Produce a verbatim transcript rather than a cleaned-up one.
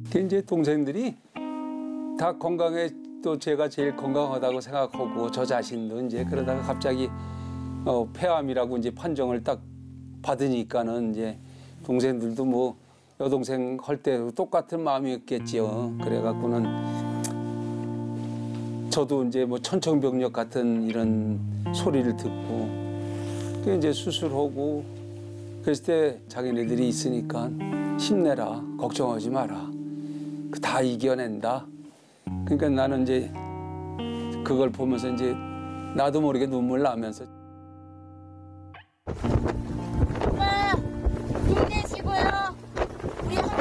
그 이제 동생들이 다 건강해, 또 제가 제일 건강하다고 생각하고 저 자신도 이제 그러다가 갑자기 어, 폐암이라고 이제 판정을 딱 받으니까는 이제 동생들도 뭐 여동생 할 때 똑같은 마음이었겠지요. 그래갖고는 저도 이제 뭐 천청병력 같은 이런 소리를 듣고 그 이제 수술하고 그랬을 때 자기네들이 있으니까 힘내라, 걱정하지 마라, 다 이겨낸다. 그러니까 나는 이제 그걸 보면서 이제 나도 모르게 눈물 나면서. 엄마, 힘내시고요. 우리